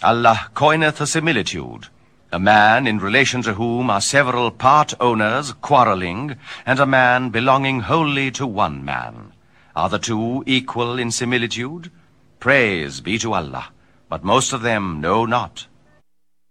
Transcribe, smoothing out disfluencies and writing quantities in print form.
Allah coineth a similitude, a man in relation to whom are several part owners quarreling, and a man belonging wholly to one man. Are the two equal in similitude? Praise be to Allah, but most of them know not.